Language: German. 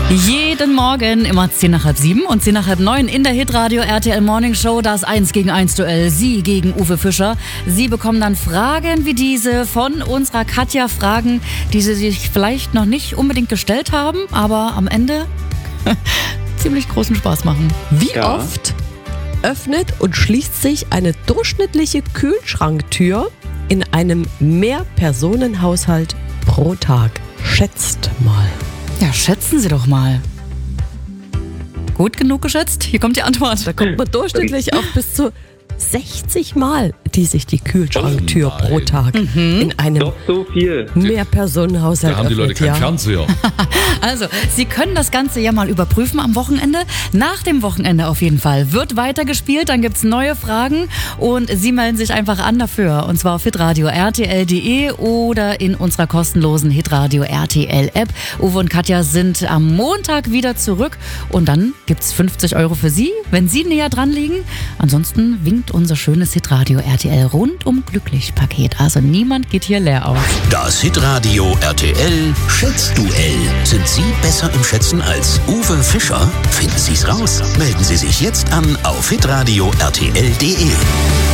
Jeden Morgen immer 6:10 und 6:30 in der Hitradio RTL Morning Show das 1-gegen-1 Duell. Sie gegen Uwe Fischer. Sie bekommen dann Fragen wie diese von unserer Katja. Fragen, die Sie sich vielleicht noch nicht unbedingt gestellt haben, aber am Ende ziemlich großen Spaß machen. Wie oft öffnet und schließt sich eine durchschnittliche Kühlschranktür in einem Mehrpersonenhaushalt pro Tag? Schätzt mal. Ja, schätzen Sie doch mal. Gut genug geschätzt? Hier kommt die Antwort. Da kommt man durchschnittlich auf bis zu 60 Mal, die sich die Kühlschranktür pro Tag in einem Doch so viel. Mehrpersonenhaushalt Da haben die Leute öffnet. keinen Fernseher. Also, Sie können das Ganze ja mal überprüfen am Wochenende. Nach dem Wochenende auf jeden Fall wird weitergespielt, dann gibt's neue Fragen und Sie melden sich einfach an dafür. Und zwar auf hitradio rtl.de oder in unserer kostenlosen Hitradio RTL App. Uwe und Katja sind am Montag wieder zurück und dann gibt's 50 € für Sie, wenn Sie näher dran liegen. Ansonsten winkt unser schönes Hitradio RTL rundum glücklich Paket. Also niemand geht hier leer aus. Das Hitradio RTL Schätzduell. Sind Sie besser im Schätzen als Uwe Fischer? Finden Sie es raus. Melden Sie sich jetzt an auf hitradio rtl.de.